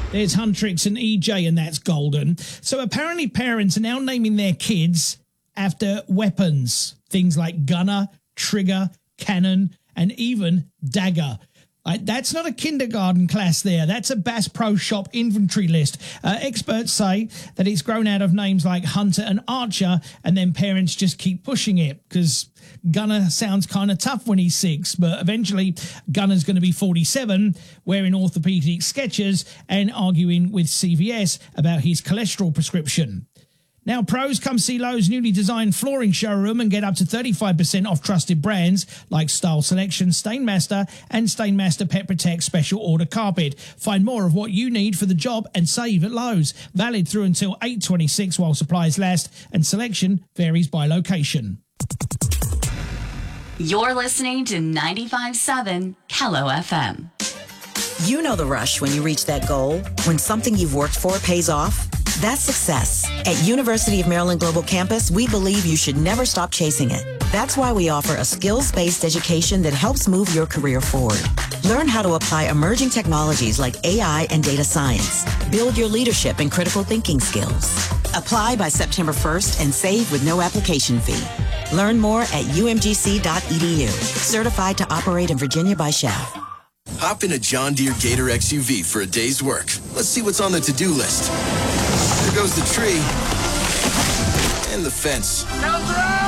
There's Huntrix and EJ, and that's golden. So apparently parents are now naming their kids after weapons. Things like gunner, trigger, cannon, and even dagger. That's not a kindergarten class there. That's a Bass Pro Shop inventory list. Experts say that it's grown out of names like Hunter and Archer, and then parents just keep pushing it because Gunner sounds kind of tough when he's 6, but eventually Gunner's going to be 47, wearing orthopedic Skechers and arguing with CVS about his cholesterol prescription. Now, pros, come see Lowe's newly designed flooring showroom and get up to 35% off trusted brands like Style Selection, Stainmaster, and Stainmaster Pet Protect Special Order Carpet. Find more of what you need for the job and save at Lowe's. Valid through until 8/26 while supplies last, and selection varies by location. You're listening to 95.7 Kello FM. You know the rush when you reach that goal, when something you've worked for pays off. That's success. At University of Maryland Global Campus, we believe you should never stop chasing it. That's why we offer a skills-based education that helps move your career forward. Learn how to apply emerging technologies like AI and data science. Build your leadership and critical thinking skills. Apply by September 1st and save with no application fee. Learn more at umgc.edu. Certified to operate in Virginia by Chef. Hop in a John Deere Gator XUV for a day's work. Let's see what's on the to-do list. There goes the tree and the fence.